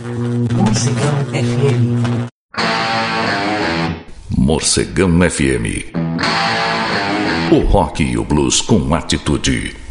Morcegão FM. Morcegão FM. O rock e o blues com atitude.